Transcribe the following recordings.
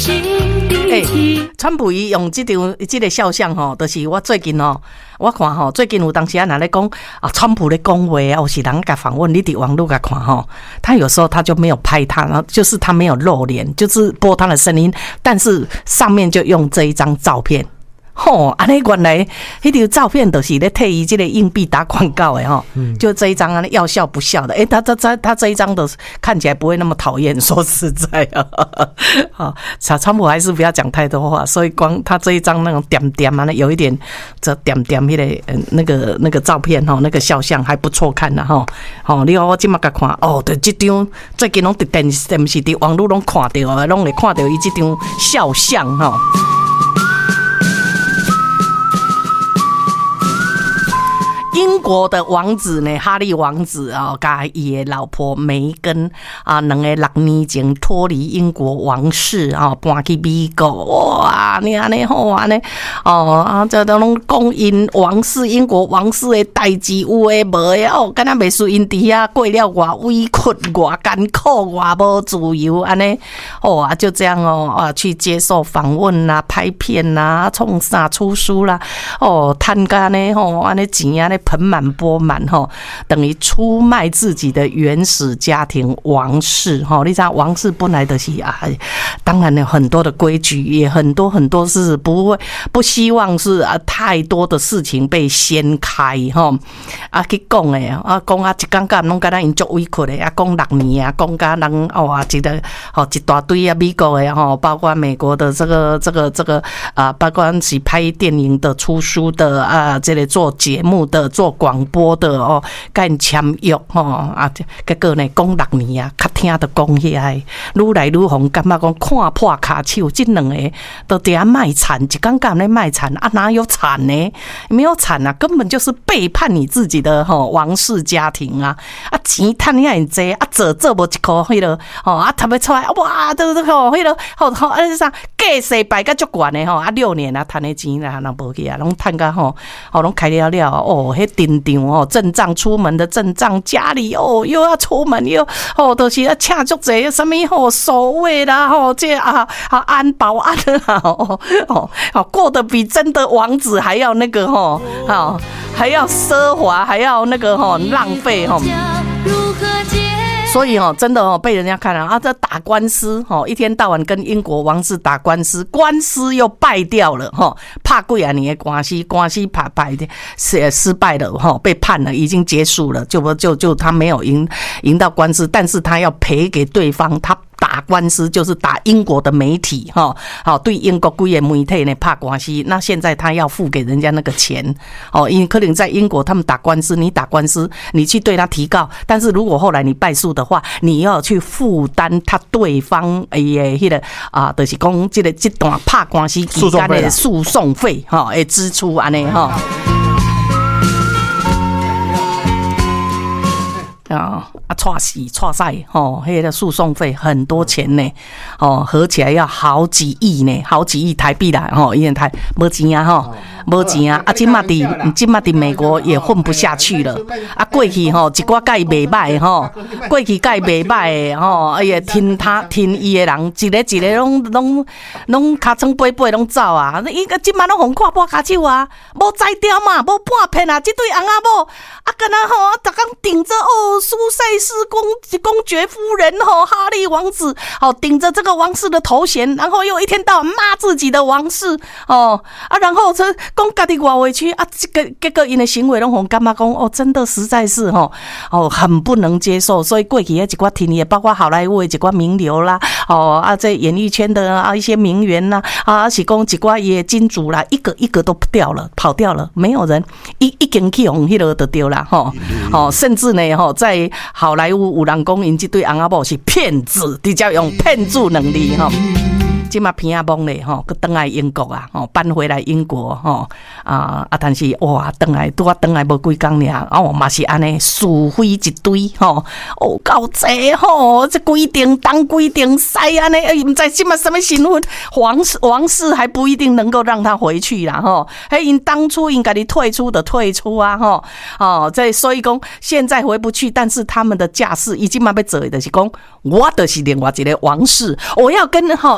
川普伊用这个肖像吼，就是我最近哦，我看吼，最近有当时啊，拿来讲啊，川普咧讲话啊，有时人甲访问，你伫网络甲看吼，他有时候他就没有拍他，然后就是他没有露脸，就是播他的声音，但是上面就用这一张照片。吼，安尼原来迄条照片就是咧替伊这个硬币打广告的吼，就这一张啊，要笑不笑的，他这一张的看起来不会那么讨厌，说实在啊，好，川普还是不要讲太多话，所以光他这一张那种点点啊，有一点这点点那个照片吼，那个肖像还不错看的吼，吼，你我今麦甲看哦，对，这张最近拢伫电视伫网络拢看到啊，拢会看到伊这张肖像吼。英国的王子呢，哈利王子啊，甲伊的老婆梅根啊，两个6年前脱离英国王室啊，搬去美国。哇，你安尼好安尼哦啊，这都拢讲因王室英国王室的代志有诶无诶哦，敢若袂输因伫遐过了偌委屈、偌艰苦、偌无自由安尼哦啊，就这样哦啊，去接受访问啦、拍片啦、创啥出书啦哦，趁甲呢吼安尼钱安尼盆满钵满吼，等于出卖自己的原始家庭王室吼。你知道王室本来就是啊，当然有很多的规矩，也很多是不希望是啊太多的事情被掀开吼。啊去讲诶啊讲啊一感觉拢敢若因足委屈诶啊讲6年啊讲甲人哇一大堆啊美国诶吼，包括美国的这个啊，包括是拍电影的、出书的啊，这个做节目的。做广播的哦，甲因签约吼啊，结果呢讲6年啊，较听得讲起来，愈来愈红，感觉讲看破骹手，这两个都伫遐卖惨，一刚刚咧卖惨啊，哪有惨呢？没有惨啊，根本就是背叛你自己的王室家庭啊！啊，钱赚遐尔济啊，做无一箍迄落吼啊，他要出来哇，都迄落啊啥价势摆甲足悬的吼啊，6年啊，赚的钱啦，若无去啊，拢赚甲拢开了哦。镇场哦，阵仗出门的阵仗，家里哦又要出门又哦，都是要请足济什么守卫啦这安保安啦过得比真的王子还要那个还要奢华，还要那个浪费所以真的被人家看了啊，这打官司一天到晚跟英国王室打官司，官司又败掉了怕几啊年的关系败的失败了被判了，已经结束了，就他没有赢到官司，但是他要赔给对方，他打官司就是打英国的媒体对英国几个媒体呢打官司，那现在他要付给人家那个钱因为可能在英国他们打官司，你打官司你去对他提告，但是如果后来你败诉的话，你要去负担他对方迄个啊，就是讲这段打官司期间的诉讼费的支出安尼错赛迄个诉讼费很多钱呢合起来要好几亿台币啦因为台没钱啊没钱啊今嘛伫美国也混不下去了啊过去一寡甲伊袂歹过去甲伊袂歹的哎呀听伊的人一个拢尻川背拢走啊，伊个今嘛拢互看破骹手啊，无才调嘛，无半片啊，这对翁仔某啊敢若逐工顶着苏塞斯公爵夫人哈利王子顶着这个王室的头衔，然后又一天到晚骂自己的王室然后讲家己偌委屈啊，这个结果因的行为拢互感觉讲真的实在是很不能接受，所以过去一寡听也包括好莱坞的一寡名流啦这演艺圈的一些名媛啦是讲一寡也金主啦，一个都跑掉了，没有人一经去红迄落就对啦甚至呢在好莱坞有人讲因这对翁仔某是骗子，直接用骗子能力现在片仔懵咧佮回来英国啊搬回来英国但是哇回来拄回来无几天尔嘛是安尼是非一堆够济这规定东规定西安尼唔知什么身份王室还不一定能够让他回去啦因当初因家己退出啊所以讲现在回不去，但是他们的架势已经嘛要做的就是讲我就是另外一个王室，我要跟伊就唔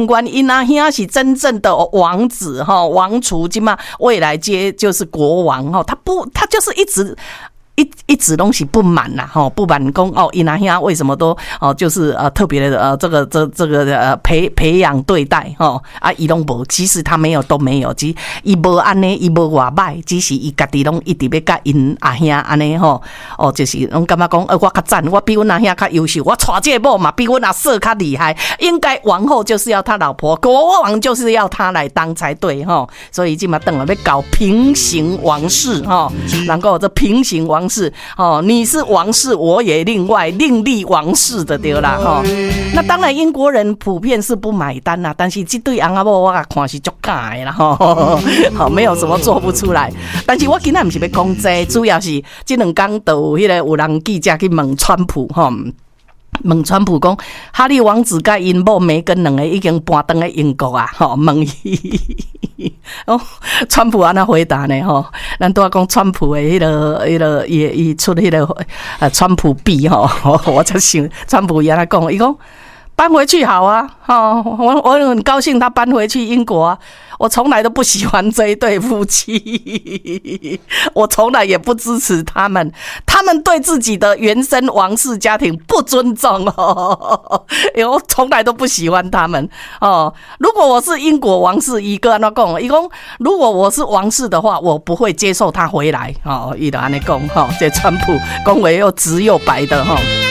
不管因阿兄是真正的王子哈，王储今嘛未来接就是国王哈，他就是一直东西不满呐，不满讲哦，因阿兄为什么都就是特别的这个培养对待伊拢无，其实他没有都没有，只伊无安尼，伊无偌歹，只是伊家己拢一直要甲因阿兄安尼就是拢感觉讲我较赞，我比阮阿兄较优秀，我娶这个某嘛比阮阿嫂较厉害，应该王后就是要他老婆，国王就是要他来当才对所以今嘛等了要搞平行王室然后这平行王室你是王室，我也另立王室的对啦那当然英国人普遍是不买单啦，但是这对翁仔某我看是足假的啦没有什么做不出来。但是我今天不是要讲这，主要是这两天都有人记者去问川普问川普讲，哈利王子甲因某梅根两个已经搬回英国啊问伊川普安那回答呢咱都要讲川普的迄个伊出迄个川普币我才想川普伊安那讲，伊讲搬回去好啊我很高兴他搬回去英国啊，我从来都不喜欢这一对夫妻我从来也不支持他们对自己的原生王室家庭不尊重我从来都不喜欢他们如果我是英国王室，伊个安怎讲？伊讲如果我是王室的话，我不会接受他回来伊就安尼讲这川普讲话又直又白的